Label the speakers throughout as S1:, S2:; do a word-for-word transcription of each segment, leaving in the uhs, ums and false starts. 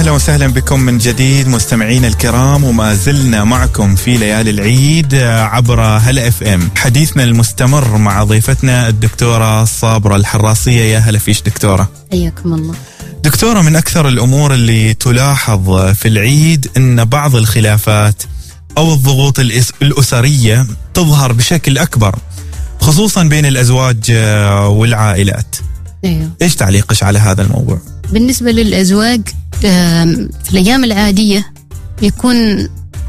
S1: أهلا وسهلا بكم من جديد مستمعين الكرام، وما زلنا معكم في ليالي العيد عبر هلا اف ام. حديثنا المستمر مع ضيفتنا الدكتورة صابرة الحراسية. يا هلا فيش دكتورة.
S2: حياكم الله.
S1: دكتورة، من أكثر الأمور اللي تلاحظ في العيد أن بعض الخلافات أو الضغوط الأسرية تظهر بشكل أكبر، خصوصا بين الأزواج والعائلات.
S2: أيوه.
S1: إيش تعليقش على هذا الموضوع؟
S2: بالنسبة للأزواج في الأيام العادية يكون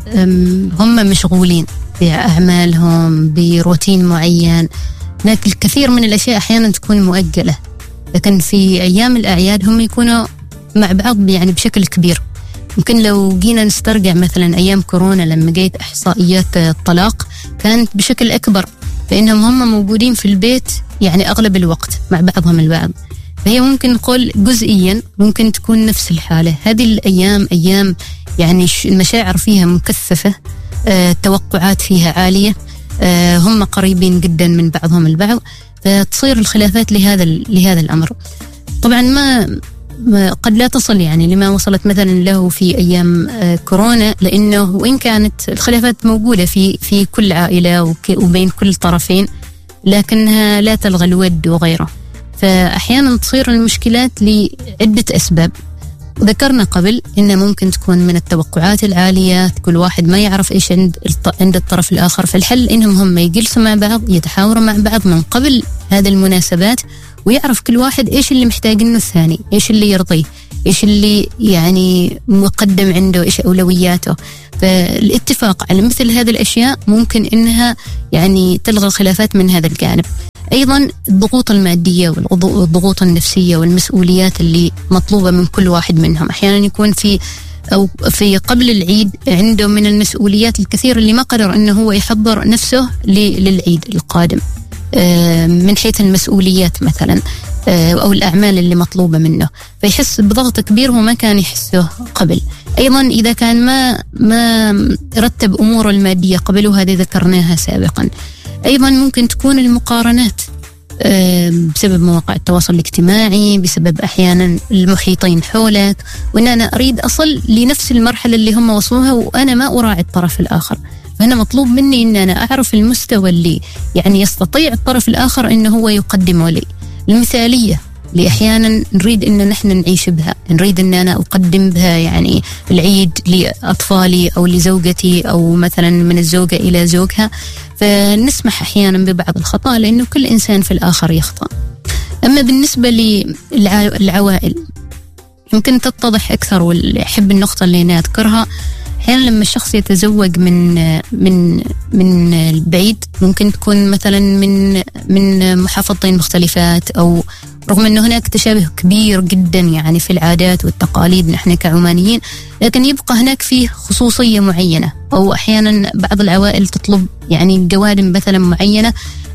S2: هم مشغولين بأعمالهم بروتين معين، لكن الكثير من الأشياء أحيانا تكون مؤجلة، لكن في أيام الأعياد هم يكونوا مع بعض يعني بشكل كبير. ممكن لو جينا نسترجع مثلا أيام كورونا لما جيت إحصائيات الطلاق كانت بشكل أكبر، لأنهم هم موجودين في البيت يعني أغلب الوقت مع بعضهم البعض. فهي ممكن نقول جزئيا ممكن تكون نفس الحالة. هذه الأيام أيام يعني المشاعر فيها مكثفة، آه، التوقعات فيها عالية، آه، هم قريبين جدا من بعضهم البعض، فتصير الخلافات لهذا لهذا الأمر. طبعا ما, ما قد لا تصل يعني لما وصلت مثلا له في أيام آه كورونا، لأنه وإن كانت الخلافات موجودة في في كل عائلة وبين كل طرفين، لكنها لا تلغى الود وغيره. فأحيانا تصير المشكلات لعدة أسباب. ذكرنا قبل إنه ممكن تكون من التوقعات العالية، كل واحد ما يعرف إيش عند عند الطرف الآخر. فالحل إنهم هم يجلسوا مع بعض، يتحاوروا مع بعض من قبل هذه المناسبات، ويعرف كل واحد إيش اللي محتاجينه الثاني، إيش اللي يرضيه، إيش اللي يعني مقدم عنده، إيش أولوياته. فالاتفاق على مثل هذه الأشياء ممكن إنها يعني تلغي الخلافات من هذا الجانب. أيضا الضغوط المادية والضغوط النفسية والمسؤوليات اللي مطلوبة من كل واحد منهم. أحيانا يكون في أو في قبل العيد عنده من المسؤوليات الكثير اللي ما قدر أنه هو يحضر نفسه للعيد القادم من حيث المسؤوليات مثلا أو الأعمال اللي مطلوبة منه، فيحس بضغط كبير وما كان يحسه قبل. أيضا إذا كان ما ما رتب أموره المادية قبل، وهذه ذكرناها سابقا. أيضا ممكن تكون المقارنات بسبب مواقع التواصل الاجتماعي، بسبب أحيانا المحيطين حولك، وأن أنا أريد أصل لنفس المرحلة اللي هم وصلوها وأنا ما أراعي الطرف الآخر. فهنا مطلوب مني أن أنا أعرف المستوى اللي يعني يستطيع الطرف الآخر أنه هو يقدمه لي. المثالية اللي أحيانا نريد أن نحن نعيش بها، نريد أن أنا أقدم بها يعني العيد لأطفالي أو لزوجتي أو مثلا من الزوجة إلى زوجها، فنسمح أحيانا ببعض الخطأ لأنه كل إنسان في الآخر يخطأ. أما بالنسبة للعوائل يمكن تتضح أكثر، والأحب النقطة اللي أنا أذكرها أحيانا لما الشخص يتزوج من من من البعيد، ممكن تكون مثلا من من محافظتين مختلفات، أو رغم أنه هناك تشابه كبير جدا يعني في العادات والتقاليد نحن كعمانيين، لكن يبقى هناك فيه خصوصية معينة، أو أحيانا بعض العوائل تطلب يعني جوانب مثلا معينة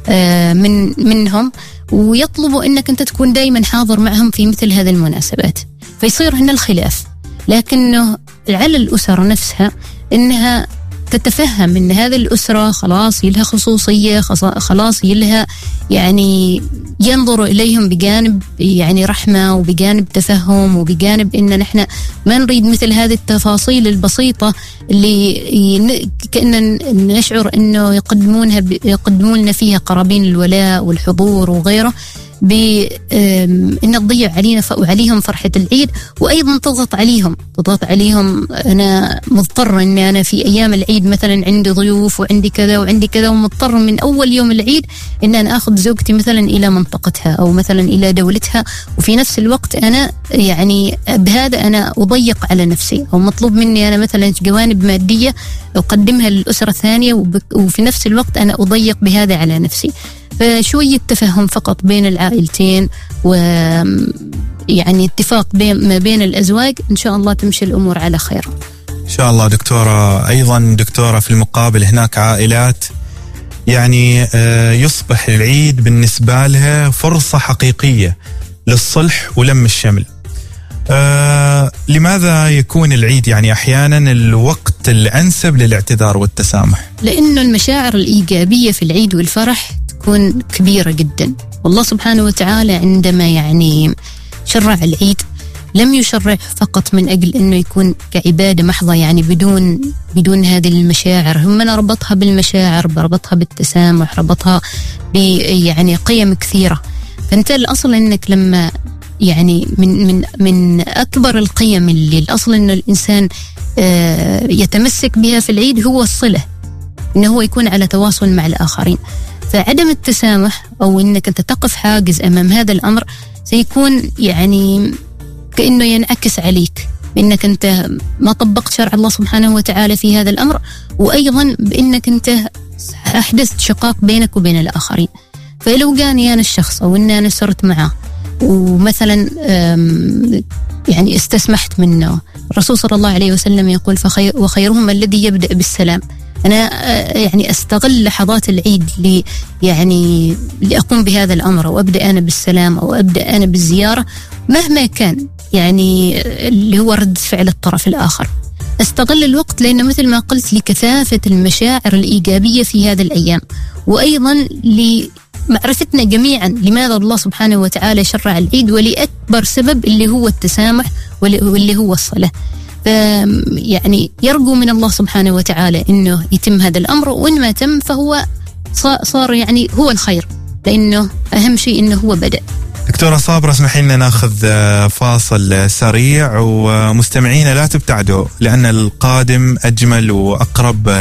S2: من منهم، ويطلبوا أنك أنت تكون دايما حاضر معهم في مثل هذه المناسبات، فيصير هنا الخلاف. لكنه على الأسرة نفسها إنها تتفهم إن هذه الأسرة خلاص يلها خصوصية، خلاص يلها يعني ينظر إليهم بجانب يعني رحمة وبجانب تفهم وبجانب إن نحن ما نريد مثل هذه التفاصيل البسيطة اللي كأننا نشعر إنه يقدمونها يقدمون فيها قرابين الولاء والحضور وغيره، بأن تضيع علينا وعليهم فرحة العيد، وأيضا تضغط عليهم تضغط عليهم أنا مضطر أن أنا في أيام العيد مثلا عندي ضيوف وعندي كذا وعندي كذا، ومضطر من أول يوم العيد أن أنا أخذ زوجتي مثلا إلى منطقتها أو مثلا إلى دولتها، وفي نفس الوقت أنا يعني بهذا أنا أضيق على نفسي، أو مطلوب مني أنا مثلا جوانب مادية أقدمها للأسرة الثانية، وفي نفس الوقت أنا أضيق بهذا على نفسي. فشوية تفهم فقط بين العائلتين ويعني اتفاق بين ما بين الأزواج، إن شاء الله تمشي الأمور على خير
S1: إن شاء الله. دكتورة، أيضا دكتورة في المقابل هناك عائلات يعني يصبح العيد بالنسبة لها فرصة حقيقية للصلح ولم الشمل. آه لماذا يكون العيد يعني أحيانا الوقت الأنسب للاعتذار والتسامح؟
S2: لأنه المشاعر الإيجابية في العيد والفرح تكون كبيرة جدا، والله سبحانه وتعالى عندما يعني شرع العيد لم يشرع فقط من أجل أنه يكون كعبادة محضة، يعني بدون بدون هذه المشاعر. هم ربطها بالمشاعر، ربطها بالتسامح، ربطها ب يعني قيم كثيرة. فأنت الأصل أنك لما يعني من من من أكبر القيم اللي الأصل أنه الإنسان يتمسك بها في العيد هو الصلة، أنه هو يكون على تواصل مع الآخرين. فعدم التسامح أو أنك أنت تقف حاجز أمام هذا الأمر سيكون يعني كأنه ينعكس عليك بأنك أنت ما طبقت شرع الله سبحانه وتعالى في هذا الأمر، وأيضا بأنك أنت أحدثت شقاق بينك وبين الآخرين. فلو جاني أنا الشخص أو أن أنا صرت معه ومثلا يعني استسمحت منه، الرسول صلى الله عليه وسلم يقول فخير وخيرهم الذي يبدأ بالسلام. أنا يعني أستغل لحظات العيد لي يعني لأقوم بهذا الأمر، وأبدأ أنا بالسلام أو أبدأ أنا بالزيارة مهما كان يعني اللي هو رد فعل الطرف الآخر. أستغل الوقت لأنه مثل ما قلت لكثافة المشاعر الإيجابية في هذه الأيام، وأيضا لمعرفتنا جميعا لماذا الله سبحانه وتعالى شرع العيد، ولأكبر سبب اللي هو التسامح واللي هو الصلاة. يعني يرجو من الله سبحانه وتعالى إنه يتم هذا الأمر، وإن ما تم فهو صار يعني هو الخير، لأنه أهم شيء إنه هو بدأ.
S1: دكتورة صابرة، اسمحي لنا ناخذ فاصل سريع، ومستمعينا لا تبتعدوا لأن القادم أجمل وأقرب